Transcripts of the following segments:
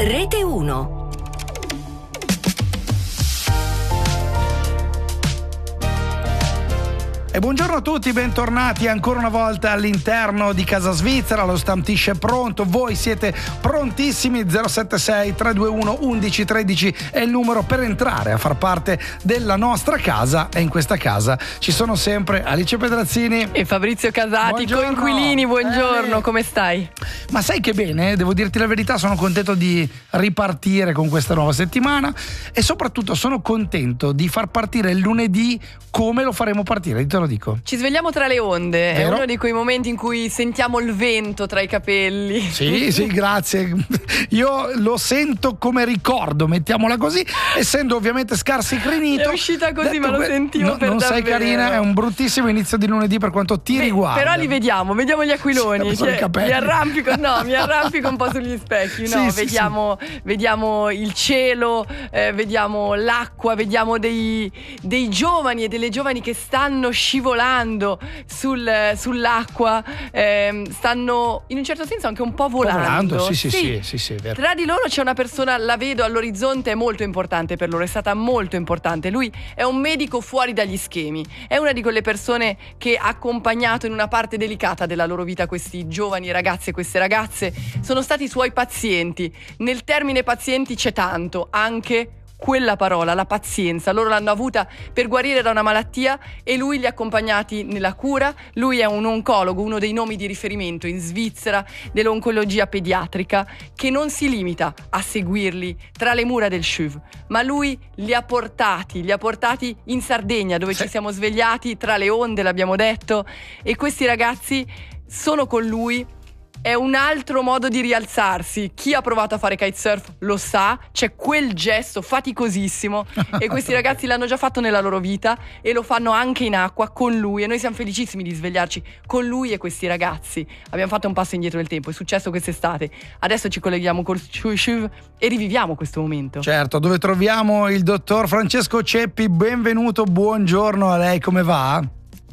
Rete 1. E buongiorno a tutti, bentornati ancora una volta all'interno di Casa Svizzera. Lo Stamptisch è pronto, voi siete prontissimi. 076 321 1113 è il numero per entrare a far parte della nostra casa, e in questa casa ci sono sempre Alice Pedrazzini e Fabrizio Casati, coinquilini. Buongiorno, come stai? Ma sai che bene, devo dirti la verità, sono contento di ripartire con questa nuova settimana e soprattutto sono contento di far partire il lunedì come lo faremo partire, te lo dico. Ci svegliamo tra le onde, vero? È uno di quei momenti in cui sentiamo il vento tra i capelli. Sì, grazie. Io lo sento come ricordo, mettiamola così, essendo ovviamente scarsicrinito. È uscita così, ma lo sentivo per non davvero. Sei carina, è un bruttissimo inizio di lunedì per quanto ti riguarda. Però li vediamo gli aquiloni. Sì, mi arrampico un po' sugli specchi. No, sì, vediamo il cielo, vediamo l'acqua, vediamo dei giovani e delle giovani che stanno scivolando sull'acqua, stanno in un certo senso anche un po' volando. Sì, è vero. Tra di loro c'è una persona, la vedo all'orizzonte, è molto importante per loro, è stata molto importante. Lui è un medico fuori dagli schemi, è una di quelle persone che ha accompagnato in una parte delicata della loro vita questi giovani ragazzi e queste ragazze. Sono stati suoi pazienti. Nel termine pazienti c'è tanto, anche quella parola, la pazienza. Loro l'hanno avuta per guarire da una malattia e lui li ha accompagnati nella cura. Lui è un oncologo, uno dei nomi di riferimento in Svizzera dell'oncologia pediatrica, che non si limita a seguirli tra le mura del CHUV, ma lui li ha portati in Sardegna, dove ci siamo svegliati tra le onde, l'abbiamo detto, e questi ragazzi sono con lui. È un altro modo di rialzarsi. Chi ha provato a fare kitesurf lo sa, c'è quel gesto faticosissimo e questi ragazzi l'hanno già fatto nella loro vita e lo fanno anche in acqua con lui, e noi siamo felicissimi di svegliarci con lui e questi ragazzi. Abbiamo fatto un passo indietro nel tempo, è successo quest'estate, adesso ci colleghiamo col CHUV e riviviamo questo momento. Certo, dove troviamo il dottor Francesco Ceppi. Benvenuto, buongiorno a lei, come va?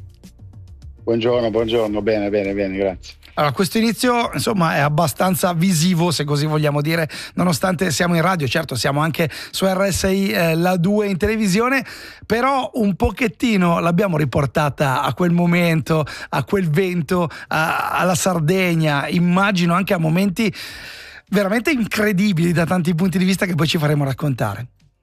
Buongiorno, bene, grazie. Allora, questo inizio insomma è abbastanza visivo, se così vogliamo dire, nonostante siamo in radio. Certo, siamo anche su RSI, la 2 in televisione, però un pochettino l'abbiamo riportata a quel momento, a quel vento, alla Sardegna, immagino anche a momenti veramente incredibili da tanti punti di vista che poi ci faremo raccontare.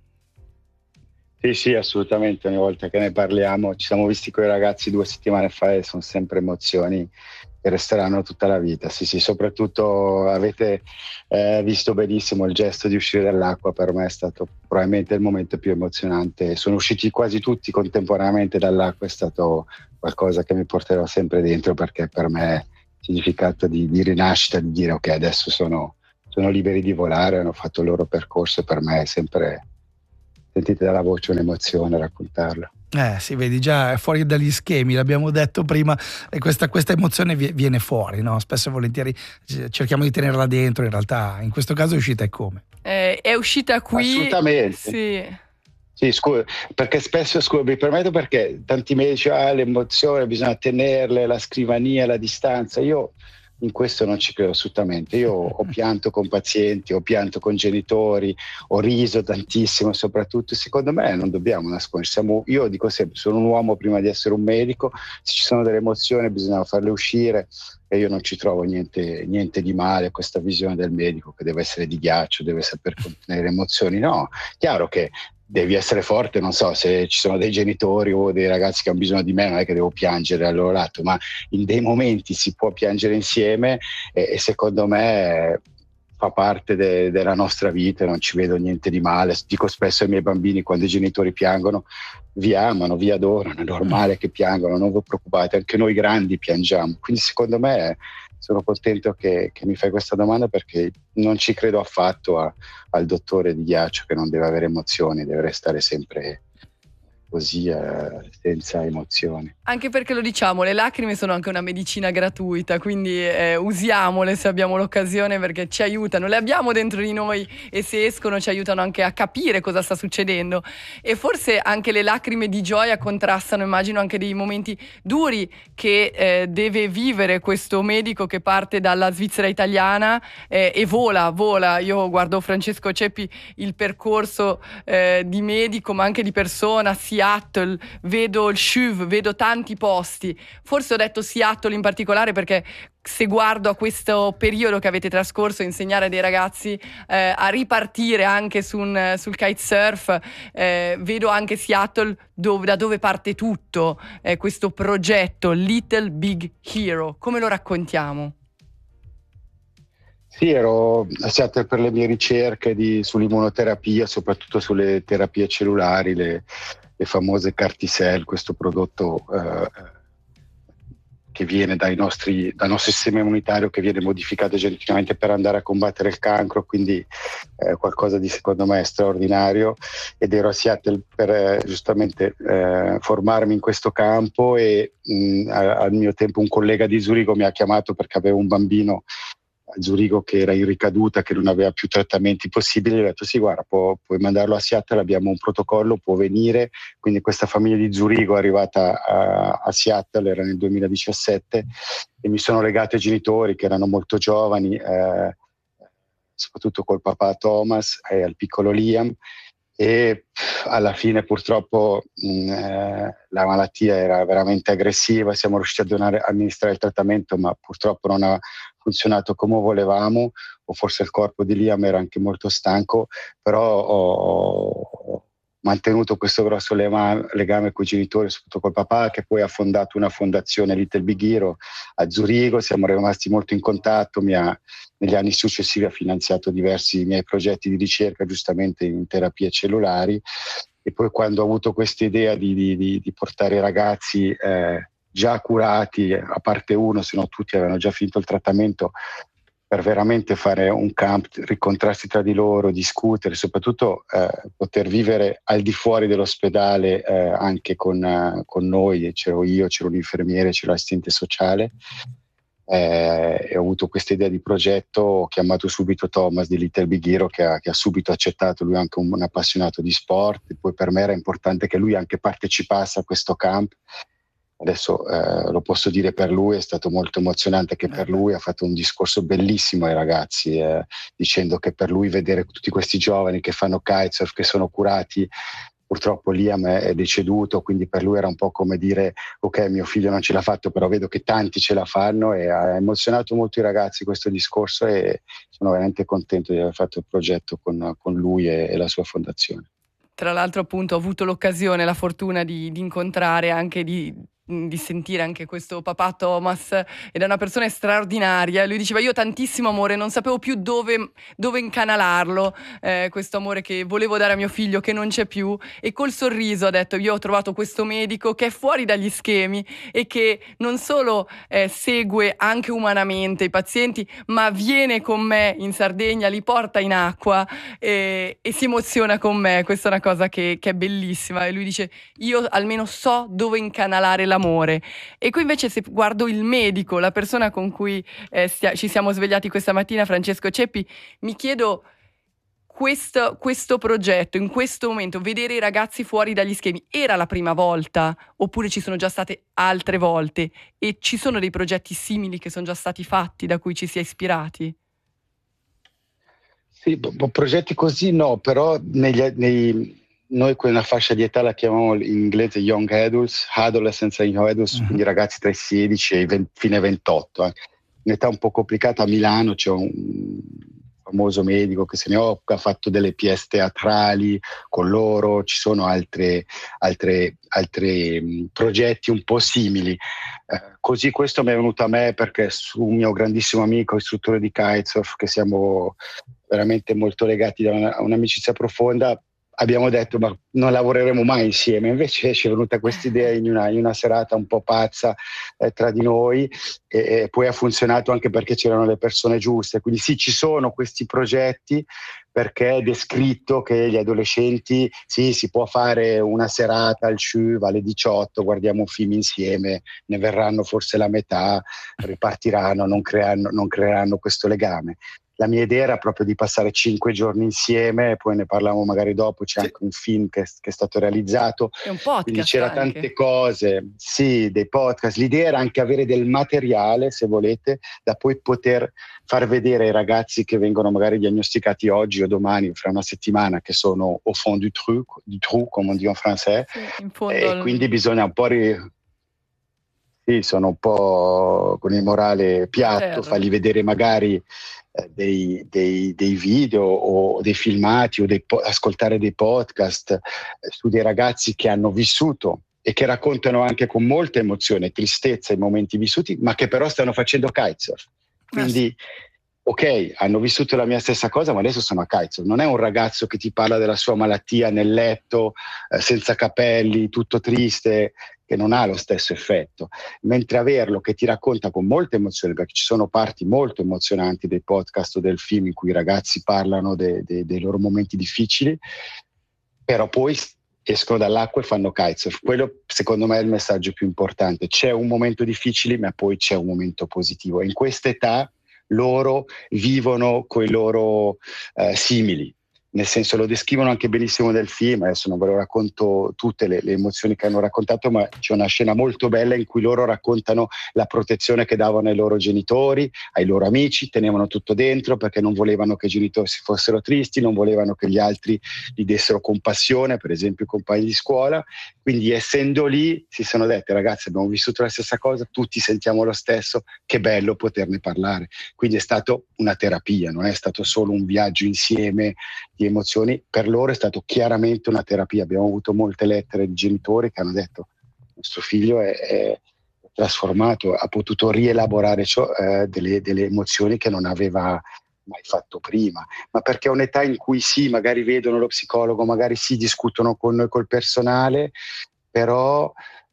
Sì, assolutamente, ogni volta che ne parliamo, ci siamo visti con i ragazzi 2 settimane fa e sono sempre emozioni che resteranno tutta la vita. Sì, soprattutto avete visto benissimo il gesto di uscire dall'acqua. Per me è stato probabilmente il momento più emozionante. Sono usciti quasi tutti contemporaneamente dall'acqua, è stato qualcosa che mi porterò sempre dentro, perché per me è significato di rinascita, di dire ok, adesso sono liberi di volare, hanno fatto il loro percorso, e per me è sempre, sentite dalla voce, un'emozione raccontarlo. Si vedi, già è fuori dagli schemi, l'abbiamo detto prima, e questa emozione viene fuori, no? Spesso e volentieri cerchiamo di tenerla dentro, in realtà in questo caso è uscita e come? È uscita qui. Assolutamente. Sì, scusa, perché spesso, mi permetto, perché tanti medici l'emozione bisogna tenerle, la scrivania, la distanza. Io in questo non ci credo assolutamente. Io ho pianto con pazienti, ho pianto con genitori, ho riso tantissimo, soprattutto. Secondo me non dobbiamo nasconderci. Io dico sempre, sono un uomo prima di essere un medico. Se ci sono delle emozioni bisogna farle uscire, e io non ci trovo niente di male questa visione del medico che deve essere di ghiaccio, deve saper contenere emozioni. No, chiaro che devi essere forte, non so, se ci sono dei genitori o dei ragazzi che hanno bisogno di me, non è che devo piangere al loro lato, ma in dei momenti si può piangere insieme, e secondo me fa parte della nostra vita, non ci vedo niente di male. Dico spesso ai miei bambini, quando i genitori piangono, vi amano, vi adorano, è normale che piangano, non vi preoccupate, anche noi grandi piangiamo. Quindi secondo me sono contento che mi fai questa domanda, perché non ci credo affatto al dottore di ghiaccio che non deve avere emozioni, deve restare sempre così senza emozioni. Anche perché lo diciamo, le lacrime sono anche una medicina gratuita, quindi usiamole se abbiamo l'occasione, perché ci aiutano, le abbiamo dentro di noi e se escono ci aiutano anche a capire cosa sta succedendo. E forse anche le lacrime di gioia contrastano, immagino, anche dei momenti duri che deve vivere questo medico che parte dalla Svizzera italiana e vola. Io guardo Francesco Ceppi, il percorso di medico ma anche di persona, Seattle, vedo il CHUV, vedo tanti posti. Forse ho detto Seattle in particolare perché se guardo a questo periodo che avete trascorso, insegnare a dei ragazzi a ripartire anche sul kitesurf, vedo anche Seattle da dove parte tutto questo progetto Little Big Hero. Come lo raccontiamo? Sì, ero a Seattle per le mie ricerche sull'immunoterapia, soprattutto sulle terapie cellulari, le famose CAR-T-cell, questo prodotto che viene dal nostro sistema immunitario, che viene modificato geneticamente per andare a combattere il cancro, quindi qualcosa di secondo me straordinario, ed ero a Seattle per giustamente formarmi in questo campo e al mio tempo un collega di Zurigo mi ha chiamato perché avevo un bambino a Zurigo che era in ricaduta, che non aveva più trattamenti possibili. Gli ho detto sì, guarda, puoi mandarlo a Seattle, abbiamo un protocollo, può venire. Quindi questa famiglia di Zurigo è arrivata a Seattle, era nel 2017, e mi sono legato ai genitori che erano molto giovani, soprattutto col papà Thomas e al piccolo Liam, e alla fine purtroppo la malattia era veramente aggressiva. Siamo riusciti a amministrare il trattamento, ma purtroppo non ha funzionato come volevamo, o forse il corpo di Liam era anche molto stanco, però ho mantenuto questo grosso legame con i genitori, soprattutto col papà, che poi ha fondato una fondazione, Little Big Hero, a Zurigo. Siamo rimasti molto in contatto, negli anni successivi ha finanziato diversi miei progetti di ricerca, giustamente in terapie cellulari, e poi quando ho avuto questa idea di portare i ragazzi già curati, a parte uno, se no tutti avevano già finito il trattamento, per veramente fare un camp, rincontrarsi tra di loro, discutere, soprattutto poter vivere al di fuori dell'ospedale anche con noi. C'ero io, c'era un infermiere, c'era l'assistente sociale, e ho avuto questa idea di progetto. Ho chiamato subito Thomas di Little Big Hero, che ha subito accettato. Lui è anche un appassionato di sport, e poi per me era importante che lui anche partecipasse a questo camp. Adesso lo posso dire per lui, è stato molto emozionante che per lui ha fatto un discorso bellissimo ai ragazzi, dicendo che per lui vedere tutti questi giovani che fanno kitesurf, che sono curati. Purtroppo Liam è deceduto, quindi per lui era un po' come dire ok, mio figlio non ce l'ha fatto, però vedo che tanti ce la fanno, e ha emozionato molto i ragazzi questo discorso, e sono veramente contento di aver fatto il progetto con lui e la sua fondazione. Tra l'altro, appunto, ho avuto l'occasione, la fortuna di incontrare anche di sentire anche questo papà Thomas, ed è una persona straordinaria. Lui diceva: io ho tantissimo amore, non sapevo più dove incanalarlo, questo amore che volevo dare a mio figlio che non c'è più, e col sorriso ha detto: io ho trovato questo medico che è fuori dagli schemi e che non solo segue anche umanamente i pazienti, ma viene con me in Sardegna, li porta in acqua e si emoziona con me. Questa è una cosa che è bellissima, e lui dice: io almeno so dove incanalare l'amore. E qui invece, se guardo il medico, la persona con cui ci siamo svegliati questa mattina, Francesco Ceppi, mi chiedo: questo progetto, in questo momento, vedere i ragazzi fuori dagli schemi, era la prima volta oppure ci sono già state altre volte, e ci sono dei progetti simili che sono già stati fatti, da cui ci si è ispirati? Sì, progetti così no, però noi quella fascia di età la chiamiamo in inglese young adults, adolescents e young adults, quindi ragazzi tra i 16 e i fine 28. Un'età un po' complicata. A Milano c'è un famoso medico che se ne occupa, ha fatto delle pièce teatrali con loro, ci sono altri progetti un po' simili. Così questo mi è venuto a me perché su un mio grandissimo amico, istruttore di kitesurf, che siamo veramente molto legati da un'amicizia profonda, abbiamo detto ma non lavoreremo mai insieme, invece ci è venuta questa idea in una serata un po' pazza tra di noi e poi ha funzionato anche perché c'erano le persone giuste, quindi sì, ci sono questi progetti perché è descritto che gli adolescenti sì, si può fare una serata al CHUV alle 18, guardiamo un film insieme, ne verranno forse la metà, ripartiranno, non creeranno questo legame. La mia idea era proprio di passare 5 giorni insieme, e poi ne parliamo magari dopo, c'è anche un film che è stato realizzato, è un podcast, quindi c'era anche tante cose, sì, dei podcast. L'idea era anche avere del materiale, se volete, da poi poter far vedere ai ragazzi che vengono magari diagnosticati oggi o domani, fra una settimana, che sono au fond du trou, come on dit en français, sì, in fondo e quindi bisogna un po' sì, sono un po' con il morale piatto, fargli vedere magari dei video o dei filmati o ascoltare dei podcast su dei ragazzi che hanno vissuto e che raccontano anche con molta emozione, tristezza i momenti vissuti, ma che però stanno facendo kitesurf. Quindi, ok, hanno vissuto la mia stessa cosa, ma adesso sono a kitesurf. Non è un ragazzo che ti parla della sua malattia nel letto, senza capelli, tutto triste, che non ha lo stesso effetto, mentre averlo che ti racconta con molta emozione, perché ci sono parti molto emozionanti dei podcast o del film in cui i ragazzi parlano dei loro momenti difficili, però poi escono dall'acqua e fanno kitesurf. Quello secondo me è il messaggio più importante: c'è un momento difficile ma poi c'è un momento positivo, e in questa età loro vivono coi loro simili, nel senso, lo descrivono anche benissimo nel film. Adesso non ve lo racconto tutte le emozioni che hanno raccontato, ma c'è una scena molto bella in cui loro raccontano la protezione che davano ai loro genitori, ai loro amici, tenevano tutto dentro perché non volevano che i genitori si fossero tristi, non volevano che gli altri gli dessero compassione, per esempio i compagni di scuola. Quindi essendo lì si sono detti: ragazzi, abbiamo vissuto la stessa cosa, tutti sentiamo lo stesso, che bello poterne parlare. Quindi è stato una terapia, non è stato solo un viaggio insieme di emozioni, per loro è stato chiaramente una terapia. Abbiamo avuto molte lettere di genitori che hanno detto: nostro figlio è trasformato, ha potuto rielaborare delle emozioni che non aveva mai fatto prima, ma perché è un'età in cui sì, magari vedono lo psicologo, magari sì, discutono con noi, col personale, però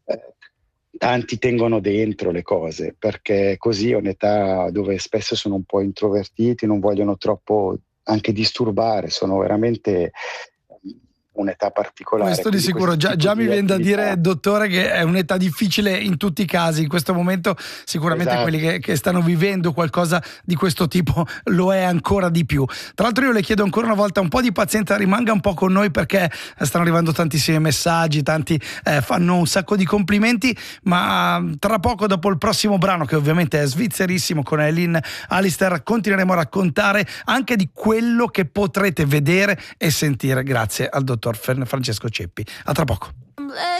tanti tengono dentro le cose, perché così è un'età dove spesso sono un po' introvertiti, non vogliono troppo anche disturbare, sono veramente un'età particolare. Questo di sicuro, già mi viene da dire, dottore, che è un'età difficile in tutti i casi. In questo momento sicuramente esatto. Quelli che stanno vivendo qualcosa di questo tipo lo è ancora di più. Tra l'altro io le chiedo ancora una volta un po' di pazienza, rimanga un po' con noi perché stanno arrivando tantissimi messaggi, tanti fanno un sacco di complimenti, ma tra poco, dopo il prossimo brano, che ovviamente è svizzerissimo, con Eileen Alistair, continueremo a raccontare anche di quello che potrete vedere e sentire grazie al dottor Francesco Ceppi. A tra poco.